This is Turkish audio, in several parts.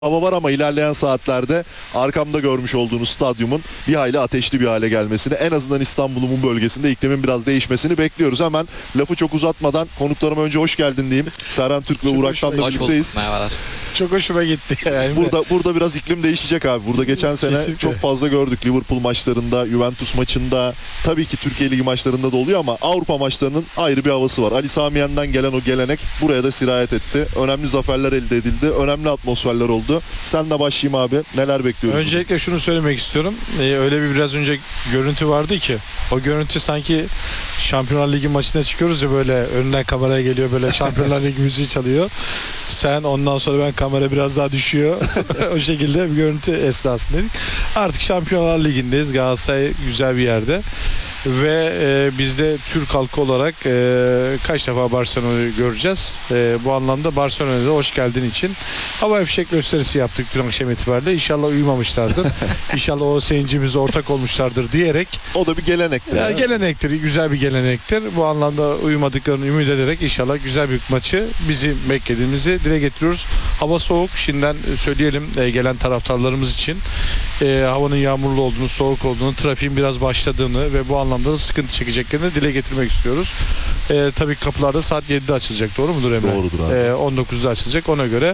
hava var ama ilerleyen saatlerde arkamda görmüş olduğunuz stadyumun bir hayli ateşli bir hale gelmesini, en azından İstanbul'un bölgesinde iklimin biraz değişmesini bekliyoruz. Hemen lafı çok uzatmadan konuklarıma önce hoş geldin diyeyim. Serhan Türk ve Uğur Aktan'la birlikteyiz. Merhabalar. Çok hoşuma gitti. Yani Burada biraz iklim değişecek abi. Burada geçen sene Kesinlikle. çok fazla gördük. Liverpool maçlarında, Juventus maçında, tabii ki Türkiye Ligi maçlarında da oluyor ama Avrupa maçlarının ayrı bir havası var. Ali Sami Yen'den gelen o gelenek buraya da sirayet etti. Önemli zaferler elde edildi. Önemli atmosferler oldu. Sen de başlayayım abi. Neler bekliyoruz? Öncelikle şunu söylemek istiyorum. Öyle bir biraz önce görüntü vardı ki o görüntü sanki Şampiyonlar Ligi maçına çıkıyoruz ya, böyle önünden kameraya geliyor, böyle Şampiyonlar Ligi müziği çalıyor. Sen ondan sonra ben kamera biraz daha düşüyor. O şekilde bir görüntü esnasındaydık. Artık Şampiyonlar Ligi'ndeyiz. Galatasaray güzel bir yerde. Ve biz de Türk halkı olarak kaç defa Barcelona'yı göreceğiz. Bu anlamda Barcelona'ya da hoş geldin için havai fişek gösterisi yaptık dün akşam itibariyle. İnşallah uyumamışlardır. İnşallah o sevincimize ortak olmuşlardır diyerek. O da bir gelenektir. Ya, gelenektir, güzel bir gelenektir. Bu anlamda uyumadıklarını ümit ederek inşallah güzel bir maçı bizim beklediğimizi dile getiriyoruz. Hava soğuk, şimdiden söyleyelim gelen taraftarlarımız için. Havanın yağmurlu olduğunu, soğuk olduğunu, trafiğin biraz başladığını ve bu anlamda da sıkıntı çekeceklerini dile getirmek istiyoruz. Tabii kapılarda saat 7'de açılacak. Doğru mudur Emre? Doğrudur abi. 19'da açılacak. Ona göre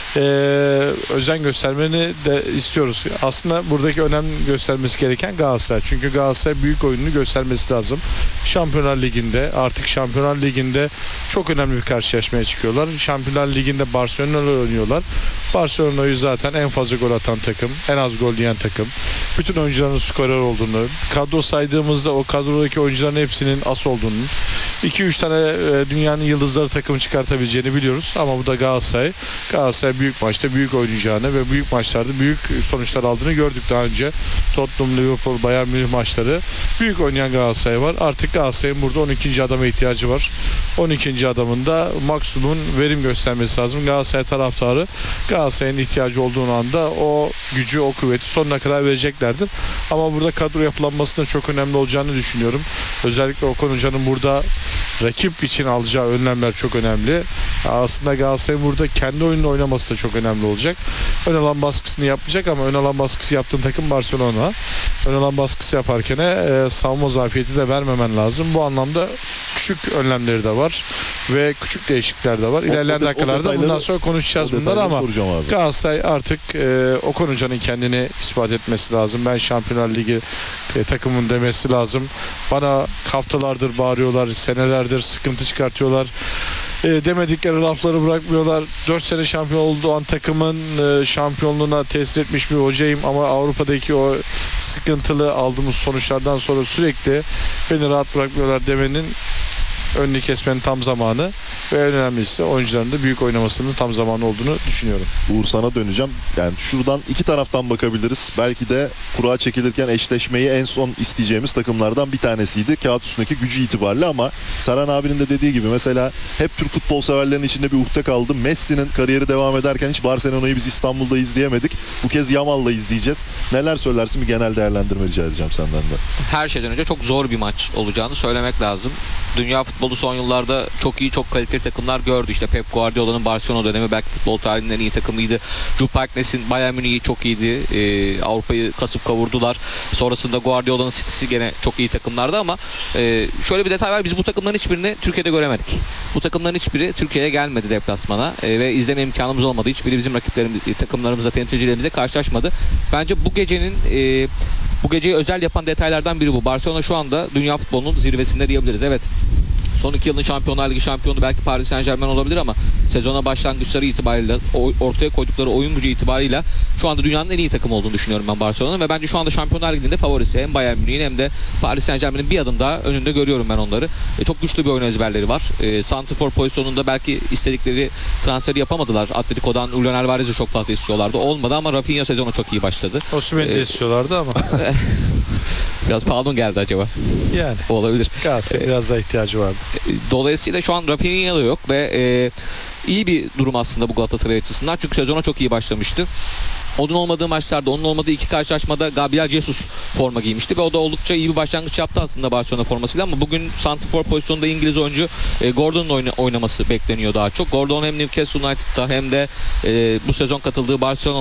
özen göstermeni de istiyoruz. Aslında buradaki önem göstermesi gereken Galatasaray. Çünkü Galatasaray büyük oyununu göstermesi lazım. Şampiyonlar Ligi'nde, artık Şampiyonlar Ligi'nde çok önemli bir karşılaşmaya çıkıyorlar. Şampiyonlar Ligi'nde Barcelona'yla oynuyorlar. Barcelona'yı zaten en fazla gol atan takım, en az gol yiyen takım. Bütün oyuncuların skorer olduğunu, kadro saydığımızda o kadrodaki oyuncuların hepsinin as olduğunu, 2-3 tane dünyanın yıldızları takımı çıkartabileceğini biliyoruz. Ama bu da Galatasaray. Galatasaray büyük maçta büyük oynayacağını ve büyük maçlarda büyük sonuçlar aldığını gördük daha önce. Tottenham, Liverpool, Bayern Münih maçları. Büyük oynayan Galatasaray var. Artık Galatasaray'ın burada 12. adama ihtiyacı var. 12. adamın da maksimum verim göstermesi lazım. Galatasaray taraftarı Galatasaray'ın ihtiyacı olduğu anda o gücü, o kuvveti sonuna kadar vereceklerdir. Ama burada kadro yapılanmasının çok önemli olacağını düşünüyorum. Özellikle Okan Hoca'nın burada rakip için alacağı önlemler çok önemli. Aslında Galatasaray burada kendi oyununu oynaması da çok önemli olacak. Ön alan baskısını yapacak ama ön alan baskısı yaptığın takım Barcelona. Ön alan baskısı yaparken savunma zafiyeti de vermemen lazım. Bu anlamda küçük önlemleri de var ve küçük değişiklikler de var. İlerleyen dakikalarda bundan sonra konuşacağız bunları ama Galatasaray artık Okan Hoca'nın kendini ispat etmesi lazım. Ben Şampiyonlar Ligi takımın demesi lazım. Bana haftalardır bağırıyorlar, senelerdir sıkıntı çıkartıyorlar. Demedikleri lafları bırakmıyorlar. 4 sene şampiyon olduğu an takımın şampiyonluğuna tesir etmiş bir hocayım ama Avrupa'daki o sıkıntılı aldığımız sonuçlardan sonra sürekli beni rahat bırakmıyorlar demenin önünü kesmenin tam zamanı ve en önemlisi oyuncuların da büyük oynamasının tam zamanı olduğunu düşünüyorum. Uğur, sana döneceğim. Yani şuradan iki taraftan bakabiliriz. Belki de kura çekilirken eşleşmeyi en son isteyeceğimiz takımlardan bir tanesiydi. Kağıt üstündeki gücü itibariyle ama Serhan abinin de dediği gibi mesela hep Türk futbol severlerinin içinde bir ukde kaldı. Messi'nin kariyeri devam ederken hiç Barcelona'yı biz İstanbul'da izleyemedik. Bu kez Yamal'la izleyeceğiz. Neler söylersin? Bir genel değerlendirme rica edeceğim senden de. Her şeyden önce çok zor bir maç olacağını söylemek lazım. Dünya futbolu son yıllarda çok iyi, çok kaliteli takımlar gördü. İşte Pep Guardiola'nın Barcelona dönemi belki futbol tarihinin en iyi takımıydı. Jupp Heynckes'in Bayern Münih'i çok iyiydi. Avrupa'yı kasıp kavurdular. Sonrasında Guardiola'nın City'si gene çok iyi takımlardı ama şöyle bir detay var. Biz bu takımların hiçbirini Türkiye'de göremedik. Bu takımların hiçbiri Türkiye'ye gelmedi deplasmana ve izleme imkanımız olmadı. Hiçbiri bizim takımlarımızla, temsilcilerimizle karşılaşmadı. Bence bu geceyi özel yapan detaylardan biri bu. Barcelona şu anda dünya futbolunun zirvesinde diyebiliriz. Evet. Son 2 yılın Şampiyonlar Ligi şampiyonu belki Paris Saint-Germain olabilir ama sezona başlangıçları itibariyle, ortaya koydukları oyun gücü itibariyle şu anda dünyanın en iyi takımı olduğunu düşünüyorum ben Barcelona'nın ve bence şu anda Şampiyonlar Ligi'nde favorisi. Hem Bayern Münih'in hem de Paris Saint-Germain'in bir adım daha önünde görüyorum ben onları. Çok güçlü bir oyun ezberleri var. Santrfor pozisyonunda belki istedikleri transferi yapamadılar. Atletico'dan Julian Alvarez'i çok fazla istiyorlardı. Olmadı ama Rafinha sezonu çok iyi başladı. Osimhen'i de istiyorlardı ama. Biraz pahalı geldi acaba? Yani. Olabilir. Galatasaray biraz daha ihtiyacı vardı. Dolayısıyla şu an Rafinha da yok ve iyi bir durum aslında bu Galatasaray açısından. Çünkü sezona çok iyi başlamıştı. Onun olmadığı maçlarda, onun olmadığı iki karşılaşmada Gabriel Jesus forma giymişti ve o da oldukça iyi bir başlangıç yaptı aslında Barcelona formasıyla, ama bugün santrfor pozisyonunda İngiliz oyuncu Gordon'un oynaması bekleniyor daha çok. Gordon hem Newcastle United'da hem de bu sezon katıldığı Barcelona